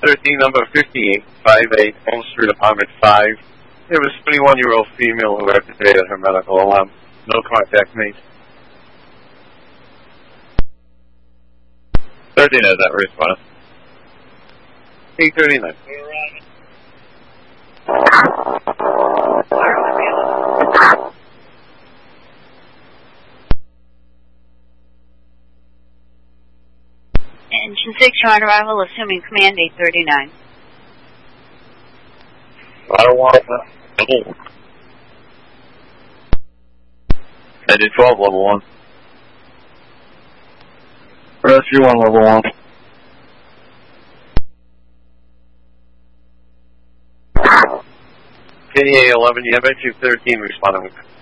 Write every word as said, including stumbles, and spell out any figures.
thirteen, number fifty-eight fifty-eight, Elm Street, apartment five. There was a twenty-one-year-old female who activated her medical alarm. No contact made. thirteen has that response. eight thirty-nine. Engine six, you're on arrival, assuming command eight thirty-nine. I don't want that. Engine twelve, level one. Rescue one, level one. K A eleven, you have engine thirteen responding with